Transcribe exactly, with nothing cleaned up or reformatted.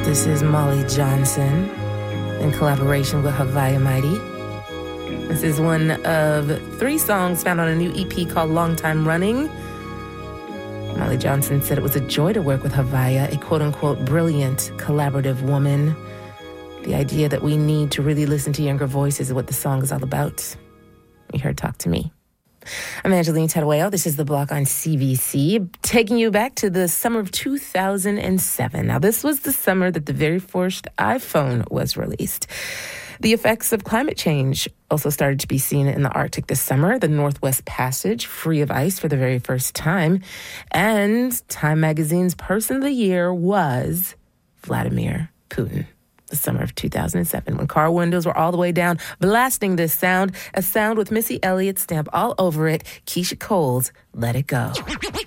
This is Molly Johnson in collaboration with Havaya Mighty. This is one of three songs found on a new E P called Long Time Running. Molly Johnson said it was a joy to work with Havaya, a quote-unquote brilliant collaborative woman. The idea that we need to really listen to younger voices is what the song is all about. You heard Talk to Me. I'm Angeline Tadueo. This is The Block on C B C, taking you back to the summer of two thousand seven. Now, this was the summer that the very first iPhone was released. The effects of climate change also started to be seen in the Arctic this summer. The Northwest Passage, free of ice for the very first time. And Time Magazine's Person of the Year was Vladimir Putin. The summer of two thousand seven, when car windows were all the way down, blasting this sound, a sound with Missy Elliott stamp all over it, Keisha Cole's Let It Go.